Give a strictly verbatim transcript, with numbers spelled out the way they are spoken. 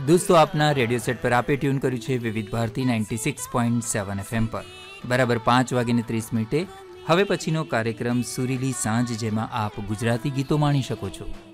દોસ્તો, આપના radio set પર આપે ટ્યુન કર્યું છે વિવિધ Bharati ninety six point seven FM પર. બરાબર પાંચ વાગીને ત્રીસ મિનિટે હવે પછીનો કાર્યક્રમ સુરીલી સાંજ, જેમાં આપ ગુજરાતી ગીતો માણી શકો છો.